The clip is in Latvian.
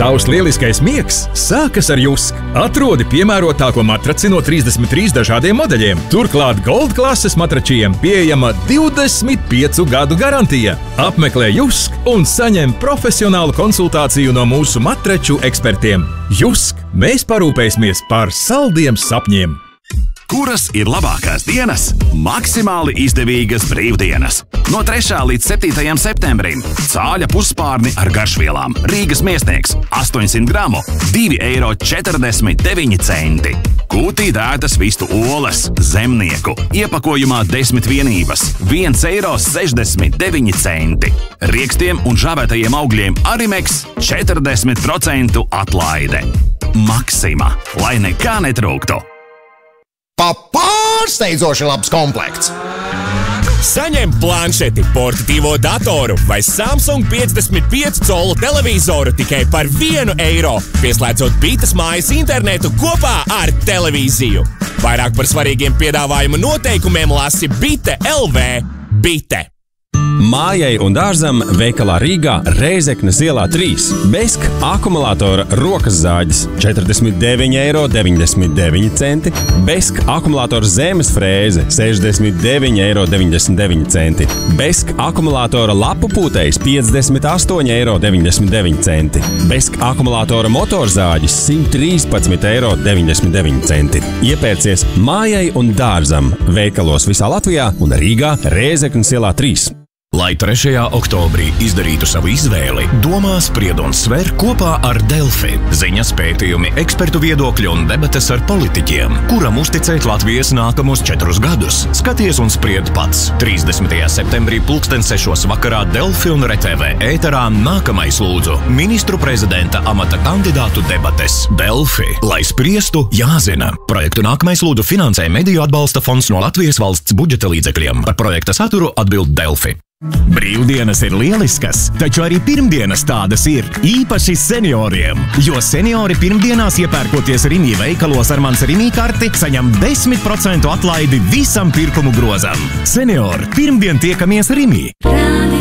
Tavs lieliskais miegs sākas ar Jusk. Atrodi piemērotāko matraci no 33 dažādiem modeļiem. Turklāt Gold klases matračiem pieejama 25 gadu garantija. Apmeklē Jusk un saņem profesionālu konsultāciju no mūsu matraču ekspertiem. Jusk, mēs parūpēsimies par saldiem sapņiem. Kuras ir labākās dienas? Maksimāli izdevīgas brīvdienas. No 3. līdz 7. septembrim cāļa puspārni ar garšvielām. Rīgas Miesnieks 800 gramu, 2,49 eiro. Kūtī dētas vistu olas, zemnieku, iepakojumā 10 vienības, 1,69 eiro. Riekstiem un žāvētajiem augļiem Arimeks 40% atlaide. Maksima, lai nekā netrūktu. Pārsteidzoši labs komplekts! Saņem planšeti, portatīvo datoru vai Samsung 55 colu televizoru tikai par 1 eiro, pieslēdzot Bites mājas internetu kopā ar televīziju. Vairāk par svarīgiem piedāvājumu noteikumiem lasi Bite LV. Bite. Mājai un dārzam veikalā Rīgā Reizeknes ielā 3. Besk akumulātora rokas zāģis 49,99 eiro. Besk akumulātora zemes frēze 69,99 eiro. Besk akumulātora lapu pūtējs 58,99 eiro. Besk akumulātora motorzāģis 113,99 eiro. Iepērcies mājai un dārzam veikalos visā Latvijā un Rīgā Reizeknes ielā 3. Lai 3. oktobrī izdarītu savu izvēli, domā, spried un sver kopā ar Delfi. Ziņas, pētījumi, ekspertu viedokļi un debates ar politiķiem, kuram uzticēt Latvijas nākamos 4 gadus. Skaties un spried pats. 30. septembrī 6:00 vakarā Delfi un RTV ēterā nākamais lūdzu ministru prezidenta amata kandidātu debates. Delfi, lai spriestu, jāzina. Projektu nākamais lūdzu finansē Mediju atbalsta fonds no Latvijas valsts budžeta līdzekļiem. Par projekta saturu atbild Delfi. Brīvdienas ir lieliskas, taču arī pirmdienas tādas ir, īpaši senioriem. Jo seniori pirmdienās iepērkoties Rimi veikalos ar Mans Rimi karti, saņem 10% atlaidi visam pirkumu grozam. Seniori, pirmdien tiekamies Rimi!